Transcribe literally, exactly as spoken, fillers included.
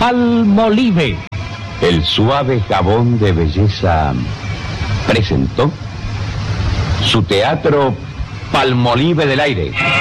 Palmolive, el suave jabón de belleza, presentó su teatro Palmolive del aire.